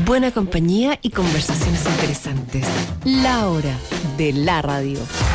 Buena compañía y conversaciones interesantes. La hora de la radio.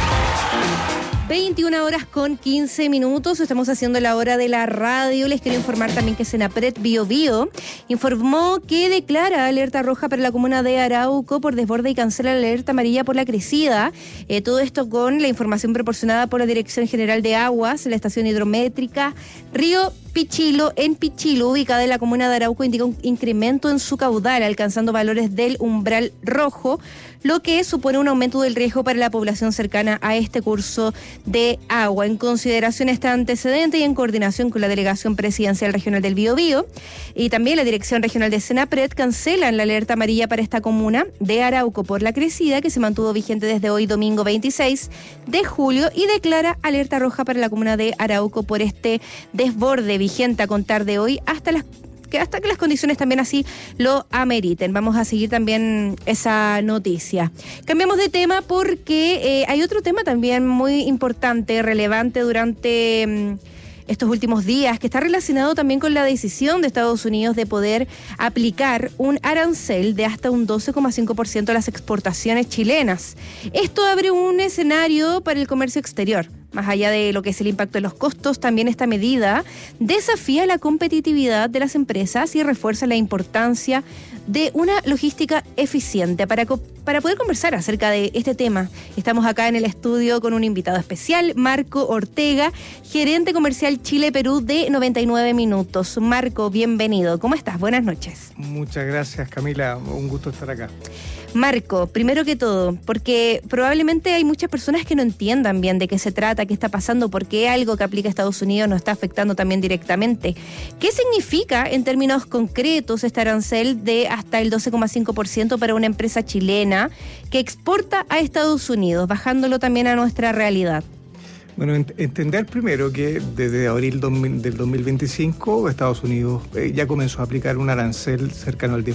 21:15. Estamos haciendo la hora de la radio. Les quiero informar también que Senapred Biobío informó que declara alerta roja para la comuna de Arauco por desborde y cancela la alerta amarilla por la crecida. Todo esto con la información proporcionada por la Dirección General de Aguas. La estación hidrométrica Río Pichilo, en Pichilo, ubicada en la comuna de Arauco, indica un incremento en su caudal, alcanzando valores del umbral rojo, lo que supone un aumento del riesgo para la población cercana a este curso de agua. En consideración a este antecedente y en coordinación con la Delegación Presidencial Regional del Biobío y también la Dirección Regional de Senapred, cancelan la alerta amarilla para esta comuna de Arauco por la crecida, que se mantuvo vigente desde hoy domingo 26 de julio, y declara alerta roja para la comuna de Arauco por este desborde vigente a contar de hoy hasta que las condiciones también así lo ameriten. Vamos a seguir también esa noticia. Cambiamos de tema porque hay otro tema también muy importante, relevante durante estos últimos días, que está relacionado también con la decisión de Estados Unidos de poder aplicar un arancel de hasta un 12,5% a las exportaciones chilenas. Esto abre un escenario para el comercio exterior. Más allá de lo que es el impacto de los costos, también esta medida desafía la competitividad de las empresas y refuerza la importancia de una logística eficiente. Para poder conversar acerca de este tema, estamos acá en el estudio con un invitado especial, Marco Ortega, gerente comercial Chile-Perú de 99 Minutos. Marco, bienvenido. ¿Cómo estás? Buenas noches. Muchas gracias, Camila. Un gusto estar acá. Marco, primero que todo, porque probablemente hay muchas personas que no entiendan bien de qué se trata, qué está pasando, por qué algo que aplica Estados Unidos nos está afectando también directamente. ¿Qué significa en términos concretos este arancel de hasta el 12,5% para una empresa chilena que exporta a Estados Unidos, bajándolo también a nuestra realidad? Bueno, entender primero que desde abril del 2025 Estados Unidos ya comenzó a aplicar un arancel cercano al del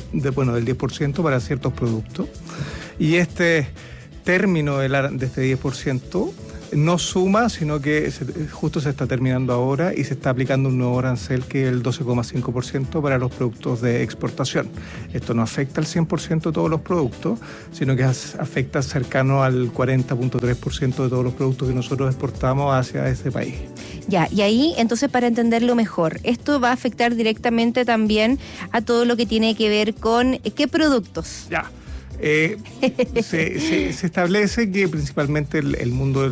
10% para ciertos productos. Y este término de este 10% no suma, sino que justo se está terminando ahora y se está aplicando un nuevo arancel que es el 12,5% para los productos de exportación. Esto no afecta al 100% de todos los productos, sino que afecta cercano al 40,3% de todos los productos que nosotros exportamos hacia ese país. Ya, y ahí, entonces, para entenderlo mejor, esto va a afectar directamente también a todo lo que tiene que ver con ¿qué productos? Ya. Se establece que principalmente el mundo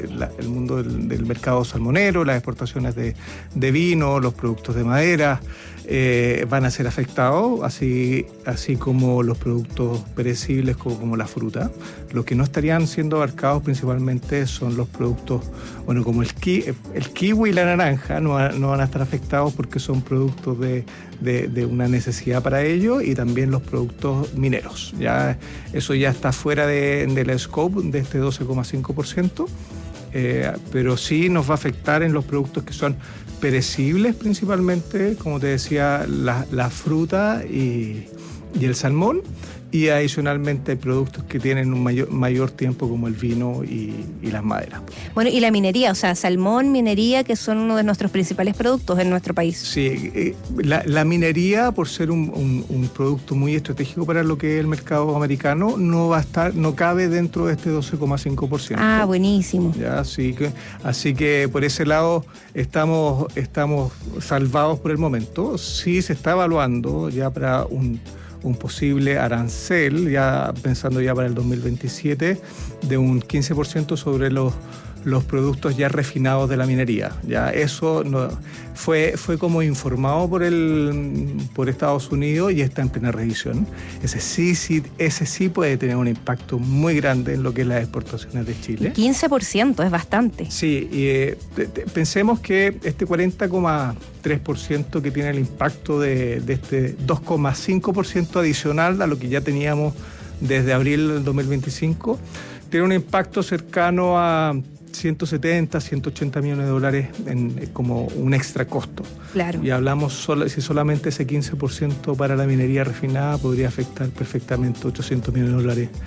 del mercado salmonero, las exportaciones de vino, los productos de madera van a ser afectados, así como los productos perecibles como la fruta. Los que no estarían siendo abarcados principalmente son los productos, bueno, como el kiwi y la naranja no van a estar afectados porque son productos de una necesidad para ellos, y también los productos mineros. Ya eso ya está fuera del scope de este 12,5%, pero sí nos va a afectar en los productos que son perecibles principalmente, como te decía, la fruta y el salmón, y adicionalmente productos que tienen un mayor tiempo como el vino y las maderas. Bueno, y la minería, o sea, salmón, minería, que son uno de nuestros principales productos en nuestro país. Sí, la minería, por ser un producto muy estratégico para lo que es el mercado americano, no cabe dentro de este 12,5%. Ah, buenísimo. Ya, así que por ese lado estamos salvados por el momento. Sí se está evaluando ya para un posible arancel, ya pensando ya para el 2027, de un 15% sobre los productos ya refinados de la minería. Ya eso fue como informado por Estados Unidos y está en plena revisión. Ese sí puede tener un impacto muy grande en lo que es las exportaciones de Chile. 15% es bastante. Sí, y pensemos que este 40,3% que tiene el impacto de este 2,5% adicional a lo que ya teníamos desde abril del 2025, tiene un impacto cercano a 170, 180 millones de dólares como un extra costo. Claro. Y hablamos, si solamente ese 15% para la minería refinada podría afectar perfectamente 800 millones de dólares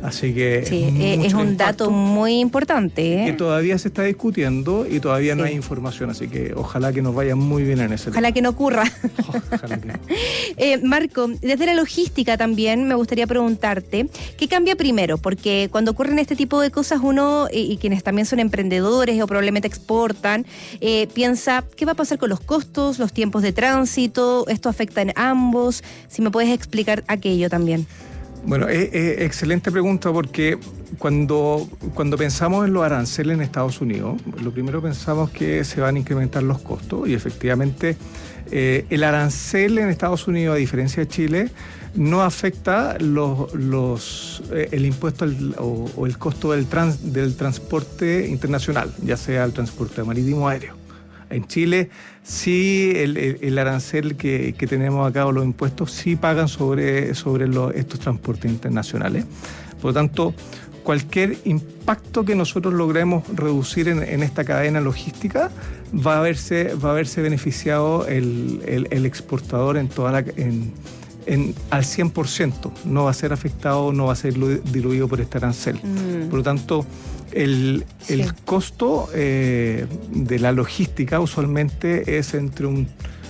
Así que sí, es un dato muy importante. Que todavía se está discutiendo y todavía no hay información, así que ojalá que nos vaya muy bien en ese tema. Ojalá que no ocurra. Ojalá que no. Marco, desde la logística también me gustaría preguntarte, ¿qué cambia primero? Porque cuando ocurren este tipo de cosas uno, y quienes también son emprendedores o probablemente exportan, piensa, ¿qué va a pasar con los costos, los tiempos de tránsito? ¿Esto afecta en ambos? Si me puedes explicar aquello también. Bueno, excelente pregunta, porque cuando pensamos en los aranceles en Estados Unidos, lo primero pensamos que se van a incrementar los costos y efectivamente el arancel en Estados Unidos, a diferencia de Chile, no afecta el impuesto o el costo del transporte internacional, ya sea el transporte marítimo o aéreo. En Chile sí el arancel que tenemos acá o los impuestos sí pagan sobre estos transportes internacionales. Por lo tanto, cualquier impacto que nosotros logremos reducir en esta cadena logística va a verse beneficiado el exportador al 100%. No va a ser afectado, no va a ser diluido por este arancel. Por lo tanto, el costo de la logística usualmente es entre un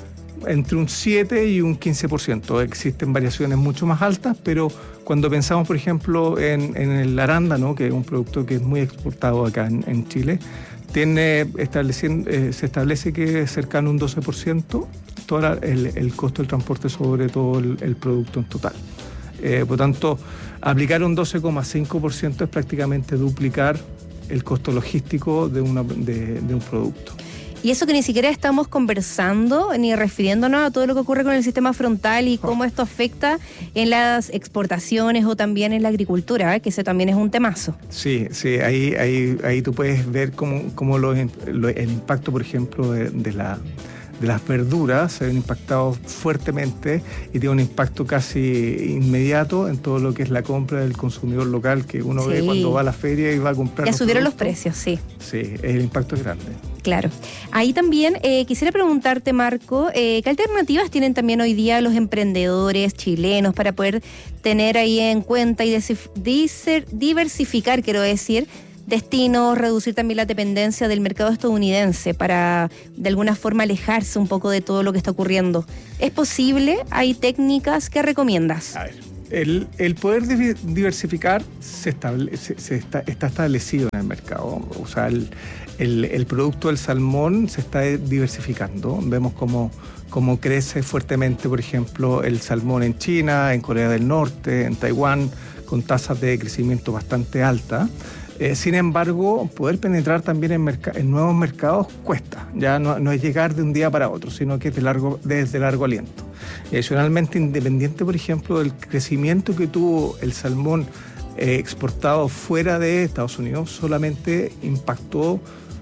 7 y un 15%. Existen variaciones mucho más altas, pero cuando pensamos, por ejemplo, en el arándano, que es un producto que es muy exportado acá en Chile, se establece que es cercano a un 12% todo el costo del transporte sobre todo el producto en total. Por tanto, aplicar un 12,5% es prácticamente duplicar el costo logístico de un producto. Y eso que ni siquiera estamos conversando ni refiriéndonos a todo lo que ocurre con el sistema frontal y cómo esto afecta en las exportaciones o también en la agricultura, que ese también es un temazo. Sí, ahí tú puedes ver cómo el impacto, por ejemplo, de las verduras se ven impactados fuertemente y tiene un impacto casi inmediato en todo lo que es la compra del consumidor local, que uno ve cuando va a la feria y va a comprar. Ya subieron los precios, sí. Sí, el impacto es grande. Claro. Ahí también quisiera preguntarte, Marco, ¿qué alternativas tienen también hoy día los emprendedores chilenos para poder tener ahí en cuenta y diversificar, quiero decir, destinos, reducir también la dependencia del mercado estadounidense para de alguna forma alejarse un poco de todo lo que está ocurriendo? ¿Es posible? ¿Hay técnicas? ¿Qué recomiendas? A ver, el poder diversificar está establecido en el mercado. O sea, el producto del salmón se está diversificando. Vemos cómo crece fuertemente, por ejemplo, el salmón en China, en Corea del Norte, en Taiwán, con tasas de crecimiento bastante altas. Sin embargo, poder penetrar también en nuevos mercados cuesta. Ya no es llegar de un día para otro, sino que es desde largo aliento. Y adicionalmente, independiente, por ejemplo, del crecimiento que tuvo el salmón exportado fuera de Estados Unidos, solamente impactó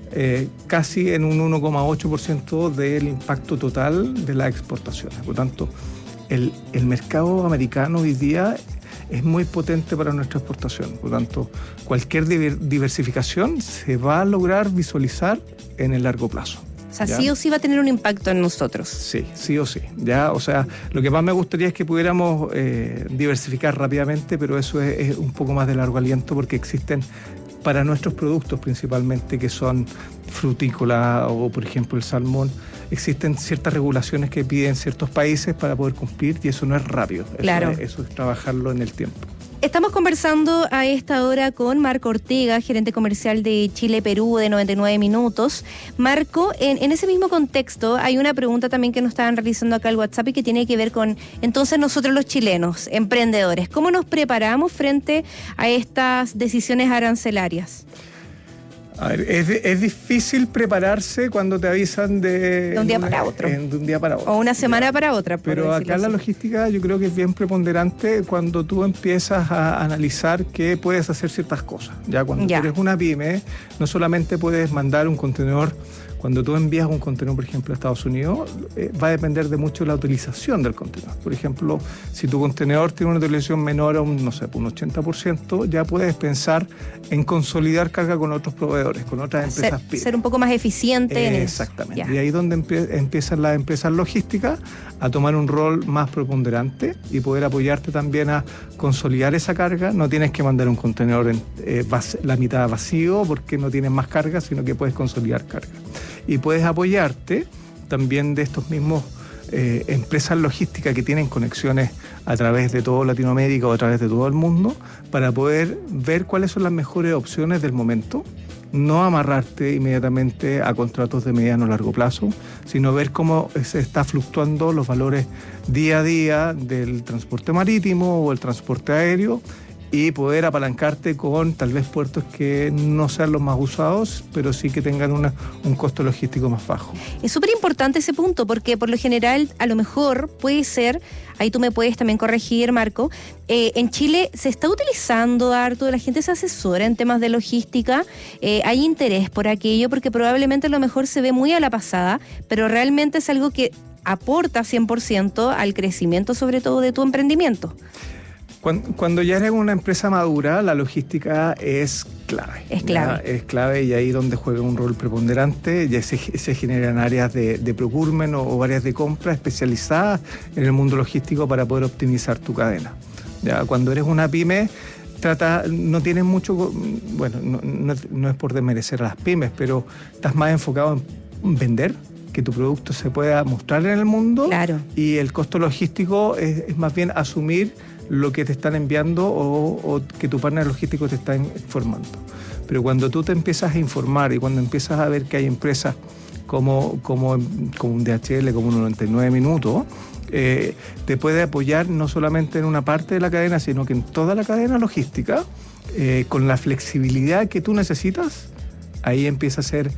casi en un 1,8% del impacto total de las exportaciones. Por lo tanto, el mercado americano hoy día es muy potente para nuestra exportación. Por lo tanto, cualquier diversificación se va a lograr visualizar en el largo plazo. O sea, ¿ya? Sí o sí va a tener un impacto en nosotros. Sí o sí. ¿Ya? O sea, lo que más me gustaría es que pudiéramos diversificar rápidamente, pero eso es un poco más de largo aliento porque existen para nuestros productos principalmente, que son frutícola o, por ejemplo, el salmón, existen ciertas regulaciones que piden ciertos países para poder cumplir y eso no es rápido. Claro. Eso es trabajarlo en el tiempo. Estamos conversando a esta hora con Marco Ortega, gerente comercial de Chile Perú de 99 Minutos. Marco, en ese mismo contexto hay una pregunta también que nos estaban realizando acá al WhatsApp y que tiene que ver con, entonces, nosotros los chilenos, emprendedores, ¿cómo nos preparamos frente a estas decisiones arancelarias? A ver, es difícil prepararse cuando te avisan de un día para otro. De un día para otro. O una semana para otra. Pero acá la logística yo creo que es bien preponderante cuando tú empiezas a analizar que puedes hacer ciertas cosas. Ya cuando tú eres una pyme, no solamente puedes mandar un contenedor Cuando tú envías un contenedor, por ejemplo, a Estados Unidos, va a depender de mucho la utilización del contenedor. Por ejemplo, si tu contenedor tiene una utilización menor a un 80%, ya puedes pensar en consolidar carga con otros proveedores, con otras empresas pymes. Ser un poco más eficiente en eso. Exactamente. Y ahí es donde empiezan las empresas logísticas a tomar un rol más preponderante y poder apoyarte también a consolidar esa carga. No tienes que mandar un contenedor la mitad vacío porque no tienes más carga, sino que puedes consolidar carga. Y puedes apoyarte también de estos mismos empresas logísticas que tienen conexiones a través de toda Latinoamérica o a través de todo el mundo para poder ver cuáles son las mejores opciones del momento. No amarrarte inmediatamente a contratos de mediano o largo plazo, sino ver cómo se está fluctuando los valores día a día del transporte marítimo o el transporte aéreo y poder apalancarte con tal vez puertos que no sean los más usados, pero sí que tengan un costo logístico más bajo. Es súper importante ese punto, porque por lo general, a lo mejor puede ser, ahí tú me puedes también corregir, Marco, en Chile se está utilizando harto, la gente se asesora en temas de logística, hay interés por aquello, porque probablemente a lo mejor se ve muy a la pasada, pero realmente es algo que aporta 100% al crecimiento, sobre todo de tu emprendimiento. Cuando ya eres una empresa madura, la logística es clave. Es clave. Es clave y ahí donde juega un rol preponderante, ya se generan áreas de procurement o áreas de compra especializadas en el mundo logístico para poder optimizar tu cadena. Ya, cuando eres una pyme, no tienes mucho, bueno, no es por desmerecer a las pymes, pero estás más enfocado en vender, que tu producto se pueda mostrar en el mundo. Claro. Y el costo logístico es más bien asumir lo que te están enviando o que tu partner logístico te está informando. Pero cuando tú te empiezas a informar y cuando empiezas a ver que hay empresas como un DHL, como un 99 Minutos, te puede apoyar no solamente en una parte de la cadena, sino que en toda la cadena logística, con la flexibilidad que tú necesitas, ahí empieza a ser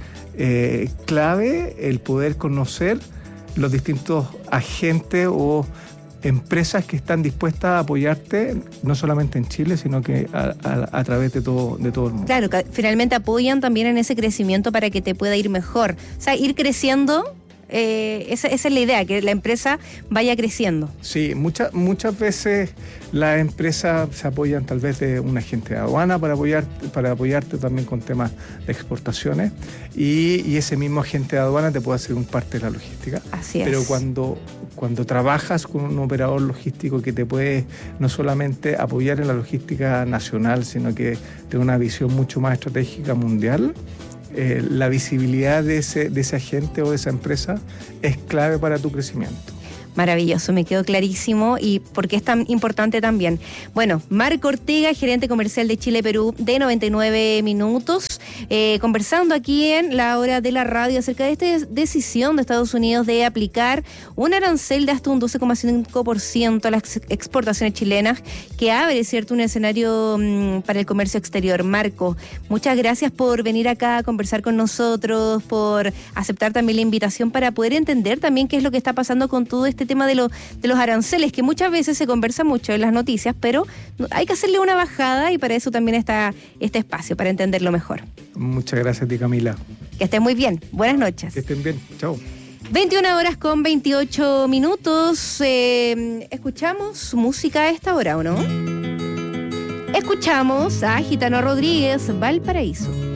clave el poder conocer los distintos agentes o empresas que están dispuestas a apoyarte, no solamente en Chile, sino que a través de todo el mundo. Claro, que finalmente apoyan también en ese crecimiento para que te pueda ir mejor. O sea, ir creciendo, esa es la idea, que la empresa vaya creciendo. Sí, muchas veces las empresas se apoyan tal vez de un agente de aduana para apoyarte también con temas de exportaciones y ese mismo agente de aduana te puede hacer un parte de la logística. Así es. Pero cuando trabajas con un operador logístico que te puede no solamente apoyar en la logística nacional, sino que tiene una visión mucho más estratégica mundial, la visibilidad de ese agente o de esa empresa es clave para tu crecimiento. Maravilloso, me quedó clarísimo y por qué es tan importante también. Bueno, Marco Ortega, gerente comercial de Chile Perú de 99 Minutos, conversando aquí en La Hora de la Radio acerca de esta decisión de Estados Unidos de aplicar un arancel de hasta un 12,5% a las exportaciones chilenas, que abre, ¿cierto?, un escenario para el comercio exterior. Marco, muchas gracias por venir acá a conversar con nosotros, por aceptar también la invitación para poder entender también qué es lo que está pasando con todo este tema de los aranceles, que muchas veces se conversa mucho en las noticias, pero hay que hacerle una bajada y para eso también está este espacio, para entenderlo mejor. Muchas gracias a ti, Camila. Que estén muy bien. Buenas noches. Que estén bien. Chao. 21:28. ¿Escuchamos música a esta hora o no? Escuchamos a Gitano Rodríguez, Valparaíso.